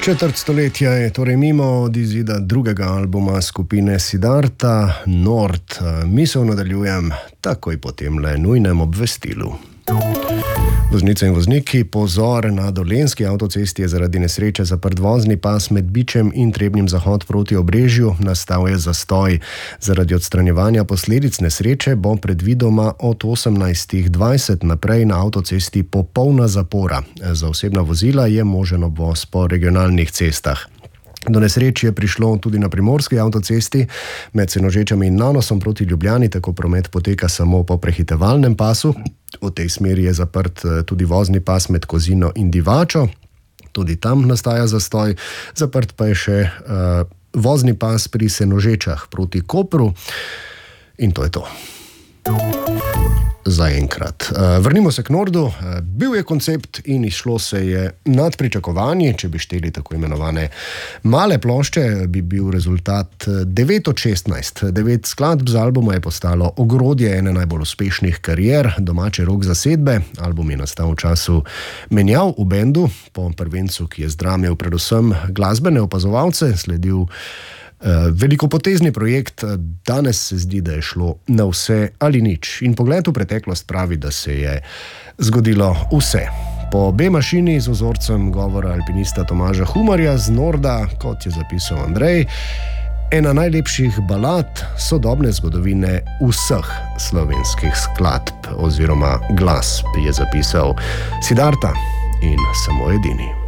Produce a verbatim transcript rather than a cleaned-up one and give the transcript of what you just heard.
Četrt stoletja je torej mimo od izida drugega albuma skupine Siddharta, Nord. Misel nadaljujem takoj po temle nujnem obvestilu. Voznice in vozniki, pozor, na dolenjski avtocesti je zaradi nesreče zaprt vozni pas med Bičem in Trebnjem zahod proti Obrežju. Nastal je zastoj. Zaradi odstranjevanja posledic nesreče bo predvidoma od osemnajstih dvajset naprej na avtocesti popolna zapora. Za osebna vozila je možen obvoz po regionalnih cestah. Do nesreč je prišlo tudi na primorski avtocesti. Med Senožečami in Nanosom proti Ljubljani tako promet poteka samo po prehitevalnem pasu. V tej smeri je zaprt tudi vozni pas med Kozino in Divačo. Tudi tam nastaja zastoj. Zaprt pa je še uh, vozni pas pri Senožečah proti Kopru. In to je to. Zaenkrat. Vrnimo se k Nordu. Bil je koncept in izšlo se je nad pričakovanji. Če bi šteli tako imenovane male plošče, bi bil rezultat devet od šestnajst. Devet skladb z albuma je postalo ogrodje ene najbolj uspešnih karier domače rock zasedbe. Album je nastal v času menjav v bendu, po prvencu, ki je zdramil predvsem glasbene opazovalce, sledil Uh, velikopotezni projekt. Danes se zdi, da je šlo na vse ali nič. In pogled v preteklost pravi, da se je zgodilo vse. Po B mašini z vzorcem govora alpinista Tomaža Humarja z Norda, kot je zapisal Andrej, ena najlepših balad sodobne zgodovine vseh slovenskih skladb oziroma glasb, je zapisal Siddharta in samo edini.